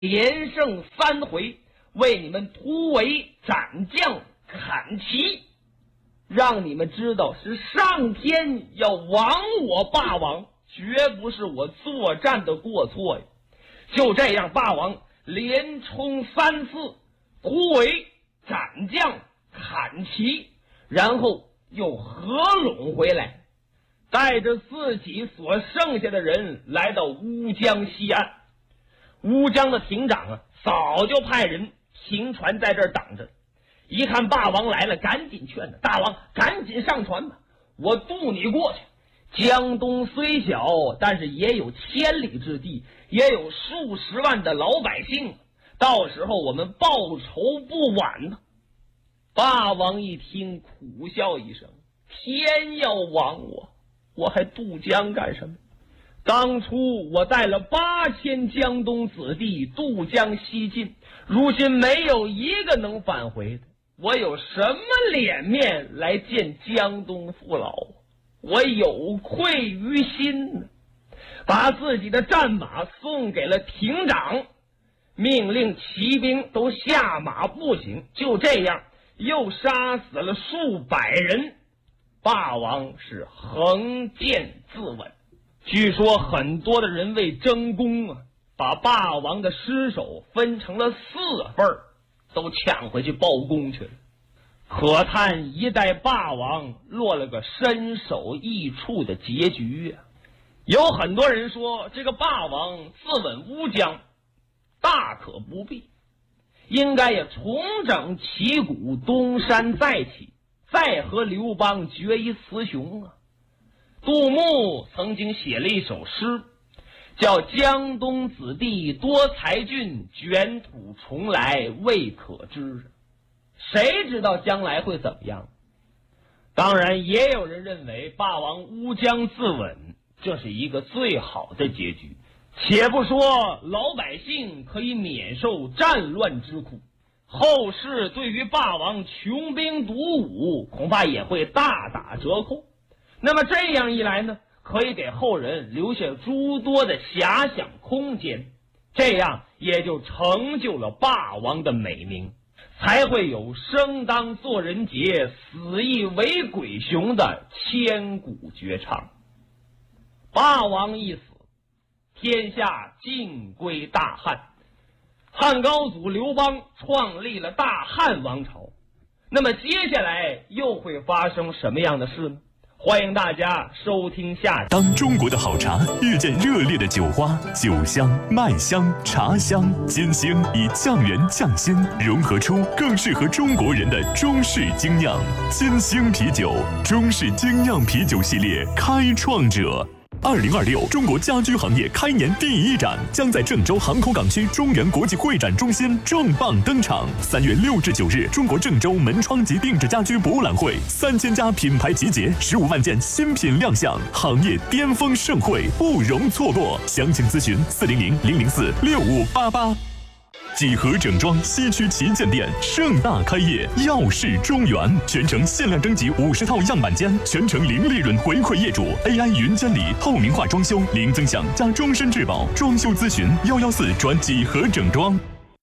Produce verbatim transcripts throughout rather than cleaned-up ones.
连胜三回，为你们突围斩将砍旗，让你们知道是上天要亡我霸王，绝不是我作战的过错呀。就这样，霸王连冲三次，突围斩将砍旗，然后又合拢回来，带着自己所剩下的人来到乌江西岸。乌江的亭长啊，早就派人停船在这儿等着。一看霸王来了，赶紧劝他：大王，赶紧上船吧，我渡你过去。江东虽小，但是也有千里之地，也有数十万的老百姓，到时候我们报仇不晚呢。霸王一听，苦笑一声：天要亡我，我还渡江干什么？当初我带了八千江东子弟渡江西进，如今没有一个能返回的，我有什么脸面来见江东父老？我有愧于心呢。把自己的战马送给了亭长，命令骑兵都下马步行。就这样，又杀死了数百人。霸王是横剑自刎。据说很多的人为争功啊，把霸王的尸首分成了四份儿，都抢回去报功去了。可叹一代霸王落了个身首异处的结局啊！有很多人说，这个霸王自刎乌江，大可不必，应该也重整旗鼓，东山再起，再和刘邦决一雌雄啊！杜牧曾经写了一首诗，叫江东子弟多才俊，卷土重来未可知。谁知道将来会怎么样？当然也有人认为霸王乌江自刎，这是一个最好的结局。且不说老百姓可以免受战乱之苦，后世对于霸王穷兵黩武恐怕也会大打折扣。那么这样一来呢，可以给后人留下诸多的遐想空间，这样也就成就了霸王的美名，才会有生当作人杰，死亦为鬼雄的千古绝唱。霸王一死，天下尽归大汉，汉高祖刘邦创立了大汉王朝。那么接下来又会发生什么样的事呢？欢迎大家收听下集。 当中国的好茶遇见热烈的酒花，酒香、麦香、茶香、金星以匠人匠心融合出更适合中国人的中式精酿。金星啤酒，中式精酿啤酒系列开创者。二零二六中国家居行业开年第一展将在郑州航口港区中原国际会展中心重磅登场。三月六至九日，中国郑州门窗及定制家居博览会，三千家品牌集结，十五万件新品亮相，行业巅峰盛会不容错过。详情咨询四零零零零四六五八八。几何整装西区旗舰店盛大开业，耀世中原，全程限量征集五十套样板间，全程零利润回馈业主 ，A I 云监理，透明化装修，零增享加终身质保。装修咨询幺幺四转几何整装。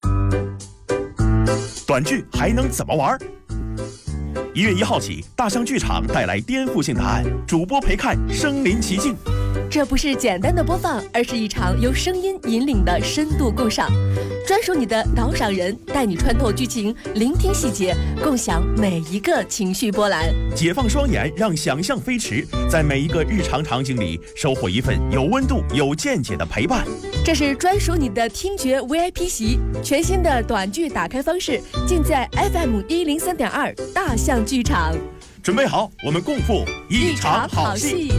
短剧还能怎么玩？一月一号起，大象剧场带来颠覆性答案，主播陪看身临其境。 这不是简单的播放，而是一场由声音引领的深度共赏。专属你的导赏人，带你穿透剧情，聆听细节，共享每一个情绪波澜。 解放双眼，让想象飞驰，在每一个日常场景里收获一份有温度、有见解的陪伴。 这是专属你的听觉 V I P 席，全新的短剧打开方式，尽在 F M 一零三点二大象剧场。 准备好，我们共赴一场好戏。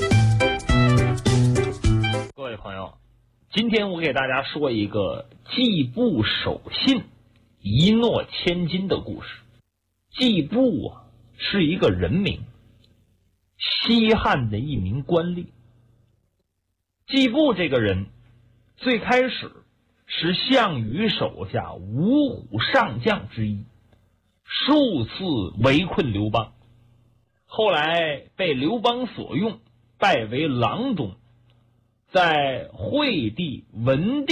各位朋友，今天我给大家说一个季布守信、一诺千金的故事。季布啊，是一个人名，西汉的一名官吏。季布这个人，最开始是项羽手下五虎上将之一，数次围困刘邦，后来被刘邦所用，拜为郎中。在惠帝、文帝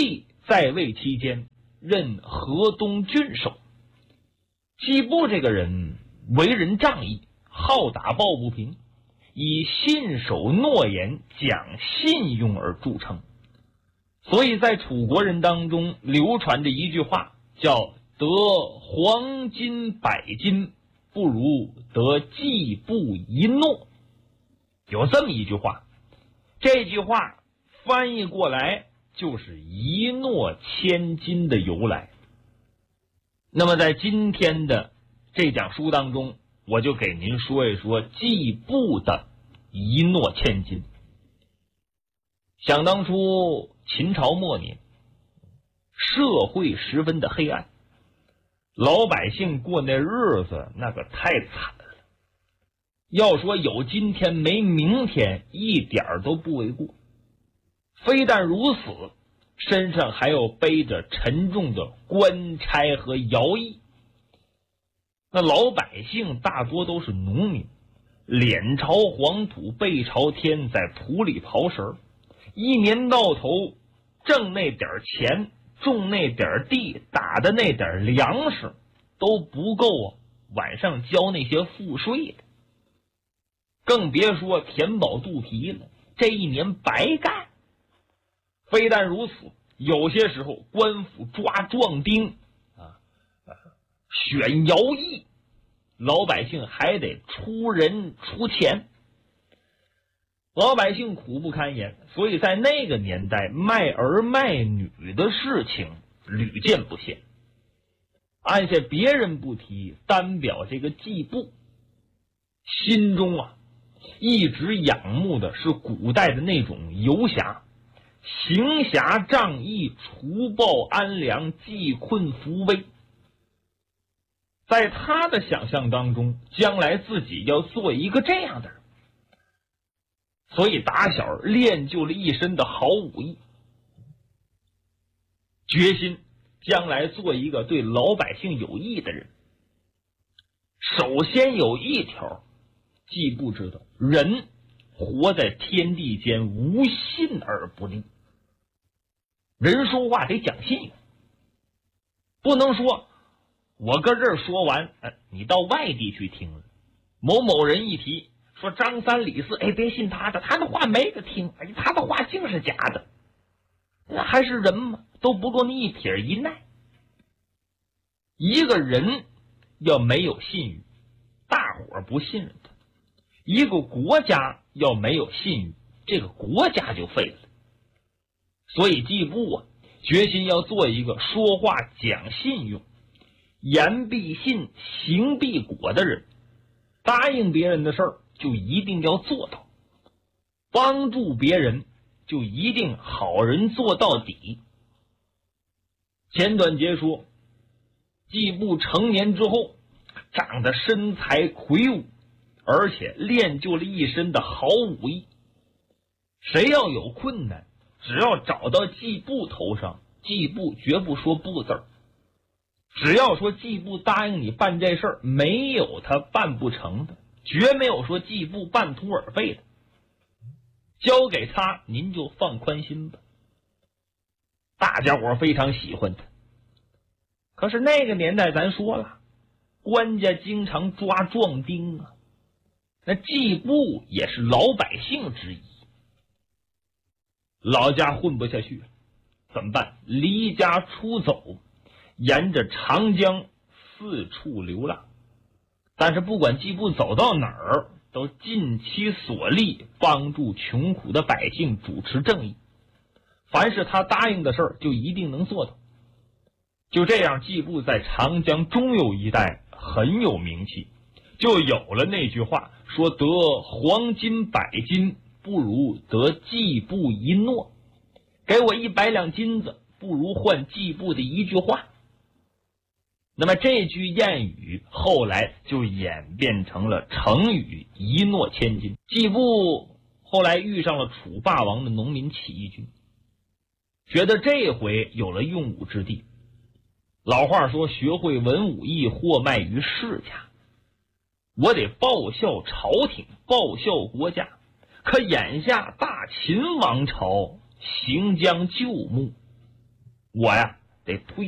在位期间任河东郡守。季布这个人为人仗义，好打抱不平，以信守诺言、讲信用而著称。所以在楚国人当中流传着一句话，叫得黄金百斤，不如得季布一诺。有这么一句话，这句话翻译过来就是一诺千金的由来。那么在今天的这讲书当中，我就给您说一说季布的一诺千金。想当初秦朝末年，社会十分的黑暗，老百姓过那日子那个太惨了，要说有今天没明天一点都不为过。非但如此，身上还要背着沉重的官差和徭役。那老百姓大多都是农民，脸朝黄土背朝天，在土里刨食，一年到头挣那点钱，种那点地，打的那点粮食都不够啊，晚上交那些赋税的，更别说填饱肚皮了，这一年白干。非但如此，有些时候官府抓壮丁啊，选徭役，老百姓还得出人出钱，老百姓苦不堪言。所以在那个年代，卖儿卖女的事情屡见不鲜。按下别人不提，单表这个季布，心中啊一直仰慕的是古代的那种游侠，行侠仗义，除暴安良，济困扶危。在他的想象当中，将来自己要做一个这样的人，所以打小练就了一身的好武艺，决心将来做一个对老百姓有益的人。首先有一条，季布知道，人活在天地间，无信而不立。人说话得讲信用，不能说我搁这儿说完，呃，你到外地去听了，某某人一提说张三李四，哎，别信他的，他的话没得听，哎，他的话竟是假的，那还是人吗？都不够你一撇一捺。一个人要没有信誉，大伙儿不信任他；一个国家要没有信誉，这个国家就废了。所以季布啊，决心要做一个说话讲信用、言必信、行必果的人。答应别人的事儿就一定要做到，帮助别人就一定好人做到底。简短截说，季布成年之后，长得身材魁梧，而且练就了一身的好武艺。谁要有困难，只要找到季布头上，季布绝不说不字儿。只要说季布答应你办这事儿，没有他办不成的，绝没有说季布半途而废的。交给他，您就放宽心吧。大家伙非常喜欢他。可是那个年代咱说了，官家经常抓壮丁啊，那季布也是老百姓之一。老家混不下去了，怎么办？离家出走，沿着长江四处流浪。但是不管季布走到哪儿，都尽其所力帮助穷苦的百姓主持正义，凡是他答应的事儿就一定能做到。就这样，季布在长江中游一带很有名气，就有了那句话，说得黄金百斤，不如得季布一诺。给我一百两金子，不如换季布的一句话。那么这句谚语后来就演变成了成语一诺千金。季布后来遇上了楚霸王的农民起义军，觉得这回有了用武之地。老话说，学会文武艺，货卖于世家。我得报效朝廷，报效国家。可眼下大秦王朝行将就木， 我呀得推